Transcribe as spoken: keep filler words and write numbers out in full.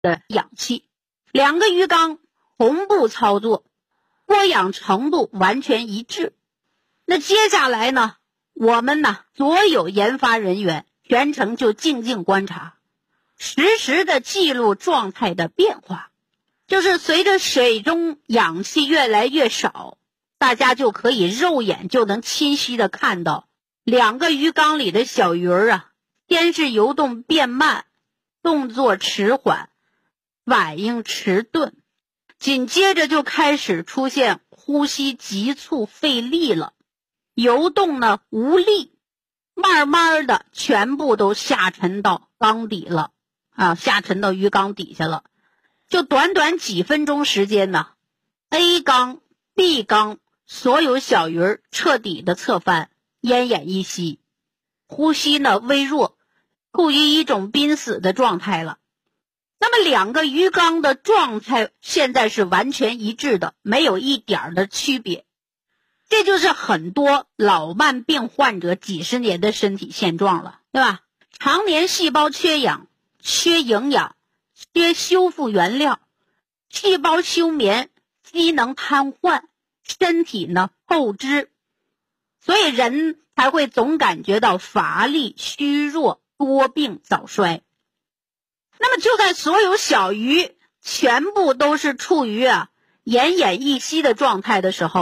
的氧气。两个鱼缸同步操作，脱氧程度完全一致。那接下来呢，我们呢所有研发人员全程就静静观察，实时的记录状态的变化。就是随着水中氧气越来越少，大家就可以肉眼就能清晰的看到两个鱼缸里的小鱼儿啊，先是游动变慢，动作迟缓，反应迟钝，紧接着就开始出现呼吸急促费力了，游动呢无力，慢慢的全部都下沉到缸底了啊，下沉到鱼缸底下了。就短短几分钟时间呢 ，A 缸、B 缸所有小鱼儿彻底的侧翻，奄奄一息，呼吸呢微弱，处于一种濒死的状态了。那么两个鱼缸的状态现在是完全一致的，没有一点的区别。这就是很多老慢病患者几十年的身体现状了，对吧？常年细胞缺氧、缺营养、缺修复原料，细胞休眠，机能瘫痪，身体呢透支，所以人才会总感觉到乏力、虚弱、多病早衰。那么就在所有小鱼全部都是处于啊奄奄一息的状态的时候，